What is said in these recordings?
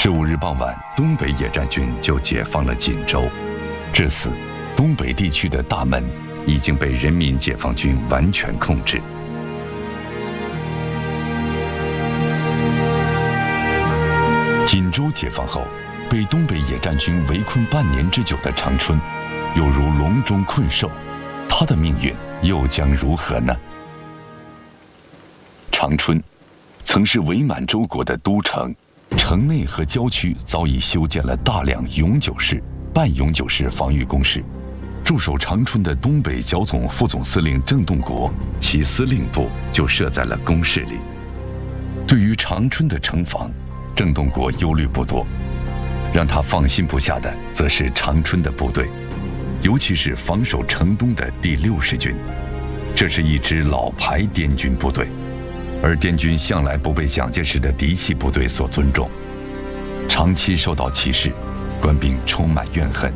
15日傍晚，东北野战军就解放了锦州。至此，东北地区的大门已经被人民解放军完全控制。锦州解放后，被东北野战军围困半年之久的长春，犹如笼中困兽，他的命运又将如何呢？长春曾是伪满洲国的都城，城内和郊区早已修建了大量永久式、半永久式防御工事。驻守长春的东北剿总副总司令郑洞国，其司令部就设在了工事里。对于长春的城防，郑洞国忧虑不多，让他放心不下的则是长春的部队，尤其是防守城东的第60军。这是一支老牌滇军部队，而滇军向来不被蒋介石的嫡系部队所尊重，长期受到歧视，官兵充满怨恨。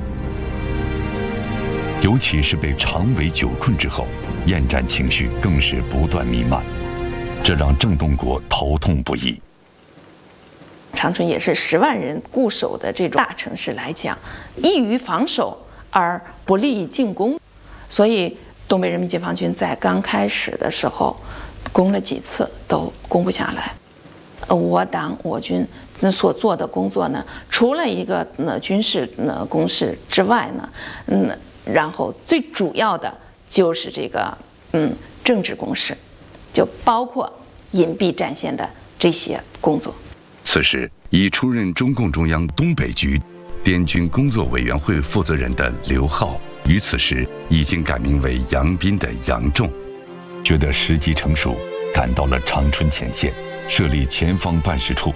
尤其是被长围久困之后，厌战情绪更是不断弥漫，这让郑洞国头痛不已。 长春也是10万人固守的这种大城市来讲，易于防守而不利于进攻，所以东北人民解放军在刚开始的时候攻了几次都攻不下来。我党我军所做的工作呢，除了一个军事攻势之外呢，然后最主要的就是这个政治攻势，就包括隐蔽战线的这些工作。 此时，已出任中共中央东北局滇军工作委员会负责人的刘浩，于此时已经改名为杨斌的杨仲，觉得时机成熟，赶到了长春前线，设立前方办事处。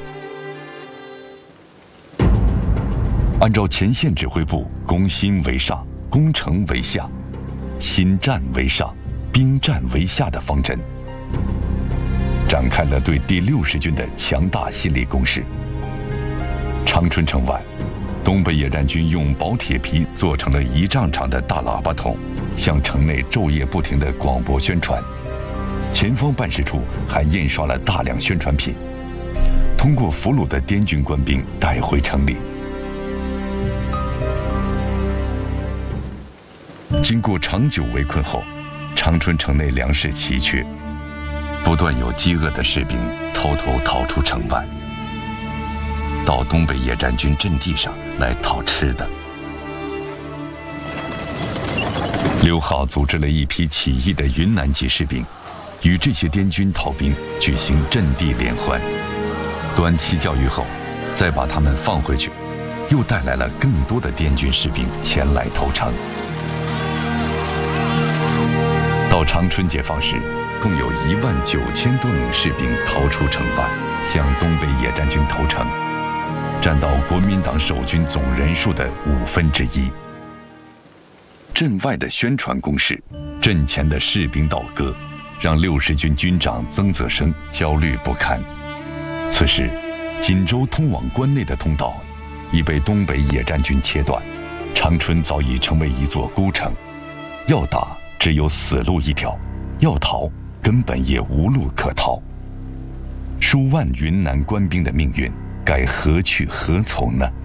按照前线指挥部攻心为上，攻城为下，心战为上，兵战为下的方针，展开了对第60军的强大心理攻势。长春城外，东北野战军用薄铁皮做成了1丈长的大喇叭筒，向城内昼夜不停地广播宣传。前方办事处还印刷了大量宣传品，通过俘虏的滇军官兵带回城里。经过长久围困后，长春城内粮食奇缺，不断有饥饿的士兵偷偷逃出城外，到东北野战军阵地上来讨吃的。刘浩组织了一批起义的云南籍士兵，与这些滇军逃兵举行阵地联欢，短期教育后，再把他们放回去，又带来了更多的滇军士兵前来投诚。到长春解放时，共有19000多名士兵逃出城外，向东北野战军投诚，占到国民党守军总人数的1/5。阵外的宣传攻势，阵前的士兵倒戈，让60军军长曾泽生焦虑不堪。此时，锦州通往关内的通道已被东北野战军切断，长春早已成为一座孤城，要打只有死路一条，要逃根本也无路可逃。数万云南官兵的命运该何去何从呢？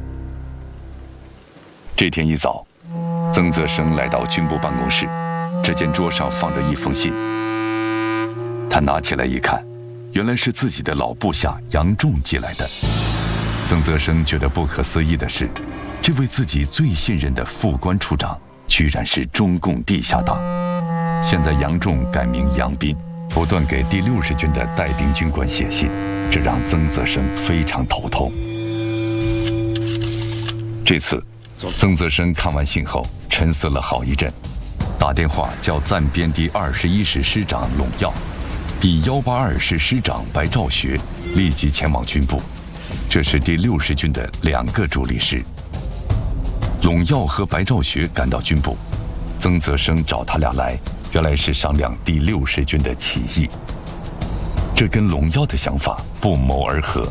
这天一早，曾泽生来到军部办公室，只见桌上放着一封信。他拿起来一看，原来是自己的老部下杨仲寄来的。曾泽生觉得不可思议的是，这位自己最信任的副官处长居然是中共地下党。现在杨仲改名杨斌，不断给第60军的带兵军官写信，这让曾泽生非常头痛。这次曾泽生看完信后沉思了好一阵，打电话叫暂编第21师师长陇耀、第182师师长白兆学立即前往军部，这是第60军的2个主力师。陇耀和白兆学赶到军部，曾泽生找他俩来，原来是商量第60军的起义。这跟陇耀的想法不谋而合。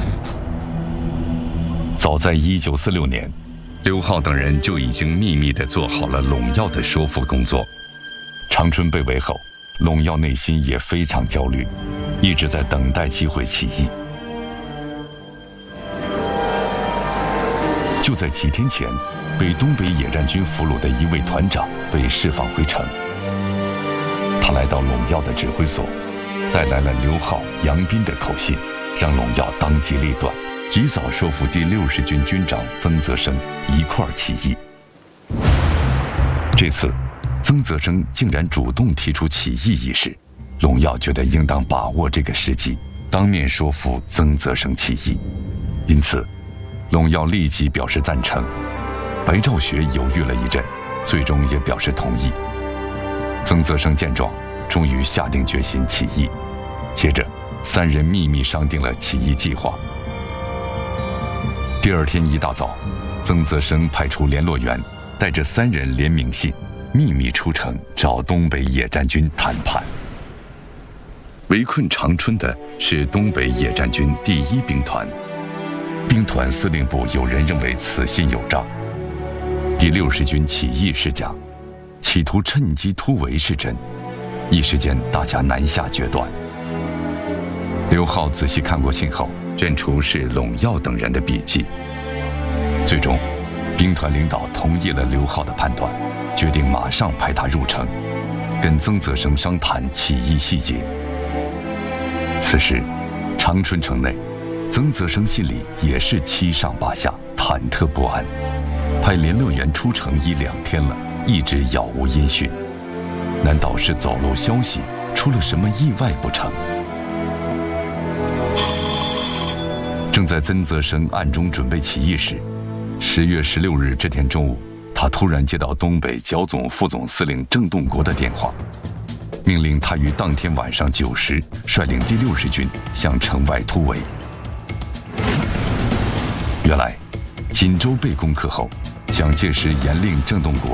早在1946年，刘浩等人就已经秘密地做好了陇耀的说服工作。长春被围后，陇耀内心也非常焦虑，一直在等待机会起义。 就在几天前，被东北野战军俘虏的一位团长被释放回城。他来到陇耀的指挥所，带来了刘浩、杨斌的口信，让陇耀当机立断，及早说服第60军军长曾泽生一块儿起义。这次，曾泽生竟然主动提出起义一事，陇耀觉得应当把握这个时机，当面说服曾泽生起义。因此，陇耀立即表示赞成。白兆学犹豫了一阵，最终也表示同意。曾泽生见状，终于下定决心起义。接着，3人秘密商定了起义计划。第2天一大早，曾泽生派出联络员，带着3人联名信，秘密出城找东北野战军谈判。围困长春的是东北野战军第1兵团，兵团司令部有人认为此信有诈。第60军起义是假，企图趁机突围是真，一时间大家难下决断。刘浩仔细看过信后，认出是陇耀等人的笔迹。最终，兵团领导同意了刘浩的判断，决定马上派他入城，跟曾泽生商谈起义细节。此时，长春城内，曾泽生心里也是七上八下，忐忑不安。派联络员出城1、2天了，一直杳无音讯。难道是走漏消息，出了什么意外不成？正在曾泽生暗中准备起义时，10月16日这天中午，他突然接到东北剿总副总司令郑洞国的电话，命令他于当天晚上9时率领第60军向城外突围。原来，锦州被攻克后，蒋介石严令郑洞国